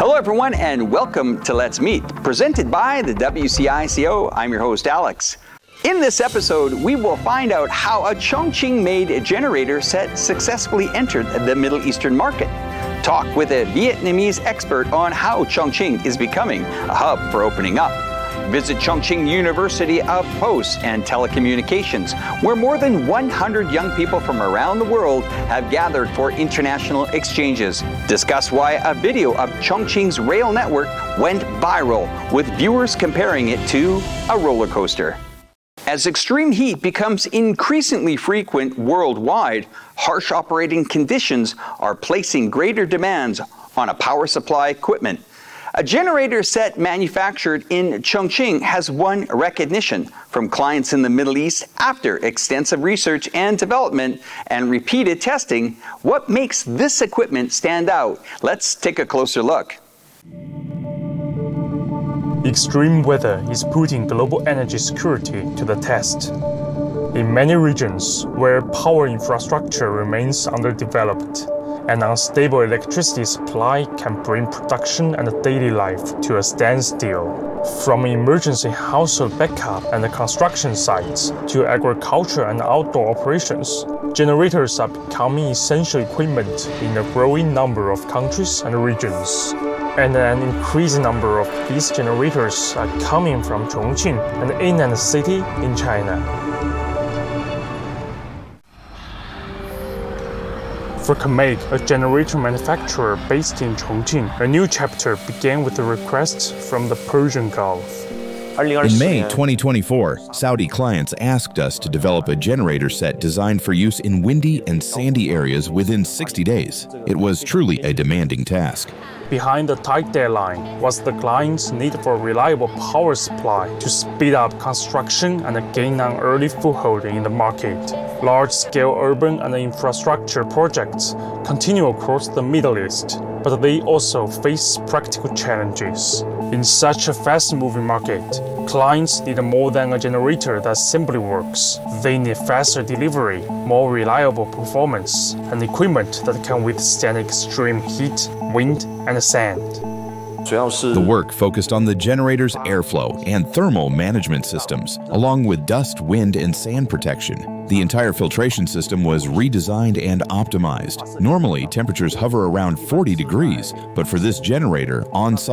Hello everyone and welcome to Let's Meet, presented by the WCICO. I'm your host Alex. In this episode, we will find out how a Chongqing-made generator set successfully entered the Middle Eastern market. Talk with a Vietnamese expert on how Chongqing is becoming a hub for opening up. Visit Chongqing University of Posts and Telecommunications, where more than 100 young people from around the world have gathered for international exchanges. Discuss why a video of Chongqing's rail network went viral, with viewers comparing it to a roller coaster. As extreme heat becomes increasingly frequent worldwide, harsh operating conditions are placing greater demands on a power supply equipment. A generator set manufactured in Chongqing has won recognition from clients in the Middle East after extensive research and development and repeated testing. What makes this equipment stand out? Let's take a closer look. Extreme weather is putting global energy security to the test. In many regions where power infrastructure remains underdeveloped, an unstable electricity supply can bring production and daily life to a standstill. From emergency household backup and construction sites to agriculture and outdoor operations, generators are becoming essential equipment in a growing number of countries and regions. And an increasing number of these generators are coming from Chongqing, an inland city in China. For Kamake, a generator manufacturer based in Chongqing, a new chapter began with a request from the Persian Gulf. In May 2024, Saudi clients asked us to develop a generator set designed for use in windy and sandy areas within 60 days. It was truly a demanding task. Behind the tight deadline was the client's need for a reliable power supply to speed up construction and gain an early foothold in the market. Large-scale urban and infrastructure projects continue across the Middle East, but they also face practical challenges. In such a fast-moving market, clients need more than a generator that simply works. They need faster delivery, more reliable performance, and equipment that can withstand extreme heat, wind, and sand. The work focused on the generator's airflow and thermal management systems, along with dust, wind, and sand protection. The entire filtration system was redesigned and optimized. Normally, temperatures hover around 40 degrees, but for this generator, on-site